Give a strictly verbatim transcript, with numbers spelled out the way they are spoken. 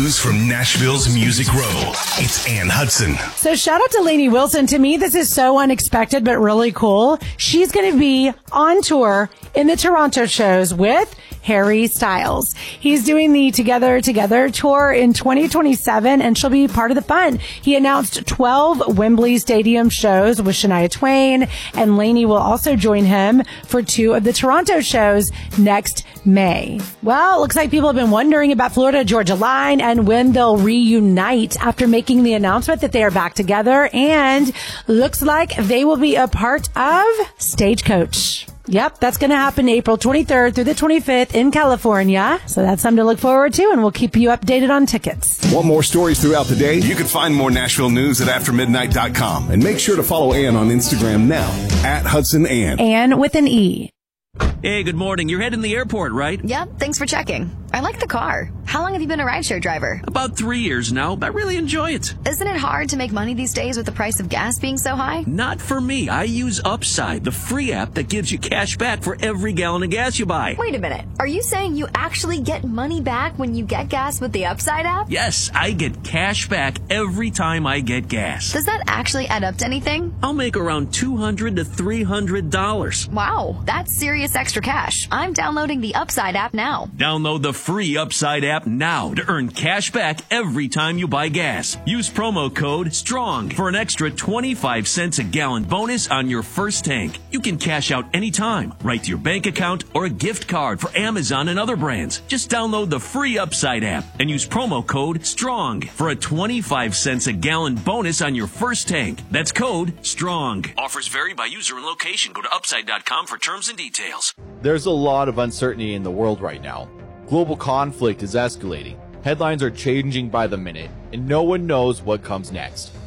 news from Nashville's Music Row. It's Ann Hudson. So shout out to Lainey Wilson. To me, this is so unexpected, but really cool. She's going to be on tour in the Toronto shows with Harry Styles. He's doing the Together Together tour in twenty twenty-seven, and she'll be part of the fun. He announced twelve Wembley Stadium shows with Shania Twain, and Lainey will also join him for two of the Toronto shows next May. Well, it looks like people have been wondering about Florida Georgia Line and when they'll reunite after making the announcement that they are back together, and looks like they will be a part of Stagecoach. Yep, that's going to happen April twenty-third through the twenty-fifth in California. So that's something to look forward to, and we'll keep you updated on tickets. Want more stories throughout the day? You can find more Nashville news at after midnight dot com. And make sure to follow Ann on Instagram now, at Hudson Ann. Ann with an E. Hey, good morning. You're heading to the airport, right? Yep, thanks for checking. I like the car. How long have you been a rideshare driver? About three years now. I really enjoy it. Isn't it hard to make money these days with the price of gas being so high? Not for me. I use Upside, the free app that gives you cash back for every gallon of gas you buy. Wait a minute. Are you saying you actually get money back when you get gas with the Upside app? Yes, I get cash back every time I get gas. Does that actually add up to anything? I'll make around two hundred to three hundred dollars. Wow, that's serious extra cash. I'm downloading the Upside app now. Download the free Upside app now to earn cash back every time you buy gas. Use promo code STRONG for an extra twenty-five cents a gallon bonus on your first tank. You can cash out anytime, right to your bank account or a gift card for Amazon and other brands. Just download the free Upside app and use promo code STRONG for a twenty-five cents a gallon bonus on your first tank. That's code STRONG. Offers vary by user and location. Go to upside dot com for terms and details. There's a lot of uncertainty in the world right now. Global conflict is escalating. Headlines are changing by the minute, and no one knows what comes next.